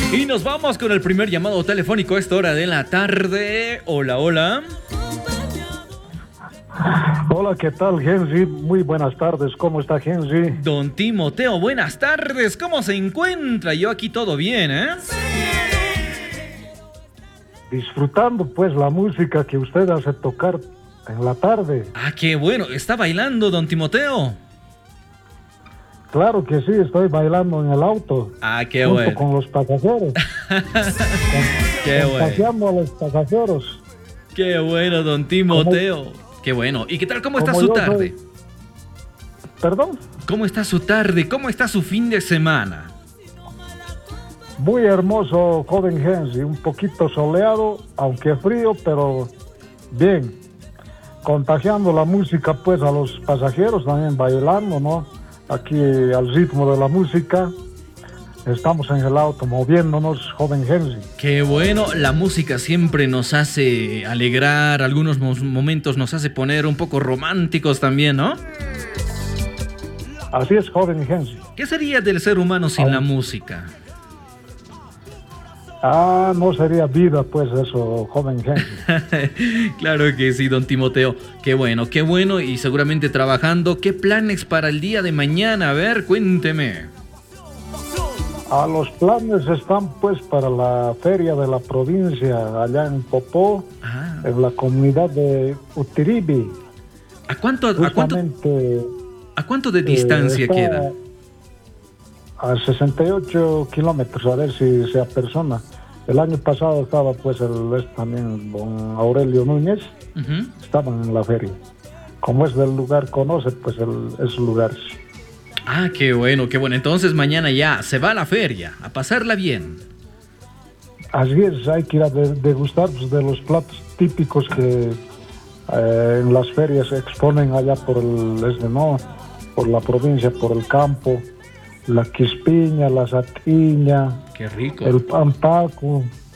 Y nos vamos con el primer llamado telefónico a esta hora de la tarde. Hola, hola. Hola, ¿qué tal, Henry? Muy buenas tardes, ¿cómo está, Henry? Don Timoteo, buenas tardes. ¿Cómo se encuentra? Yo aquí todo bien, ¿eh? Disfrutando, pues, la música que usted hace tocar en la tarde. Ah, qué bueno. ¿Está bailando, don Timoteo? Claro que sí, estoy bailando en el auto. Ah, qué junto bueno. con los pasajeros. Qué bueno. Contagiando a los pasajeros. Qué bueno, don Timoteo. Qué bueno. ¿Y qué tal? ¿Cómo está su tarde? ¿Perdón? ¿Cómo está su tarde? ¿Cómo está su fin de semana? Muy hermoso, joven Henry. Un poquito soleado, aunque frío, pero bien. Contagiando la música, pues, a los pasajeros, también bailando, ¿no? Aquí al ritmo de la música. Estamos en el auto moviéndonos, joven Henry. Qué bueno, la música siempre nos hace alegrar, algunos momentos nos hace poner un poco románticos también, ¿no? Así es, joven Henry. ¿Qué sería del ser humano sin la música? No sería vida, pues, eso, joven Henry. Claro que sí, don Timoteo. Qué bueno, y seguramente trabajando. ¿Qué planes para el día de mañana? A ver, cuénteme. Los planes están, pues, para la feria de la provincia, allá en Popó, en la comunidad de Utiribi. ¿A cuánto de distancia queda? A 68 kilómetros, a ver si se apersona. El año pasado estaba, pues, también don Aurelio Núñez, estaban en la feria. Como es del lugar, conoce, pues, ese lugar. Ah, qué bueno. Entonces mañana ya se va a la feria, a pasarla bien. Así es, hay que ir a degustar, pues, de los platos típicos que en las ferias se exponen allá por por la provincia, por el campo. La quispiña, la satiña, qué rico, el pan taco.